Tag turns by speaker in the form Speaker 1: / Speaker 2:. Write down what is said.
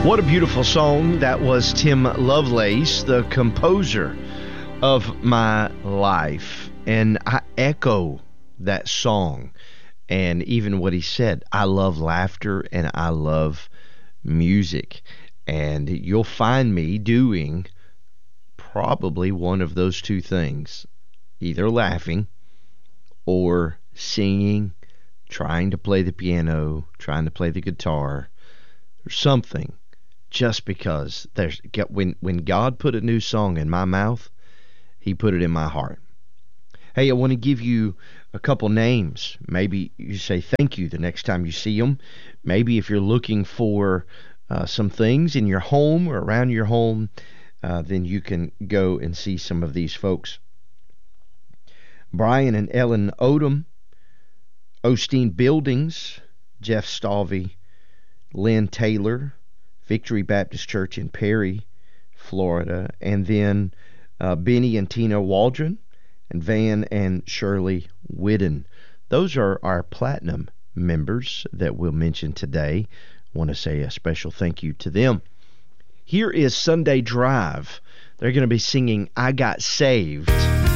Speaker 1: What a beautiful song. That was Tim Lovelace, the composer of my life. And I echo that song and even what he said. I love laughter and I love music. And you'll find me doing probably one of those two things, either laughing or singing, trying to play the piano, trying to play the guitar, or something. Just because when God put a new song in my mouth, he put it in my heart. Hey, I want to give you a couple names. Maybe you say thank you the next time you see them. Maybe if you're looking for some things in your home or around your home, then you can go and see some of these folks. Brian and Ellen Odom, Osteen Buildings, Jeff Stalvey, Lynn Taylor, Victory Baptist Church in Perry, Florida, and then Benny and Tina Waldron, and Van and Shirley Whidden. Those are our platinum members that we'll mention today. I want to say a special thank you to them. Here is Sunday Drive. They're going to be singing I Got Saved.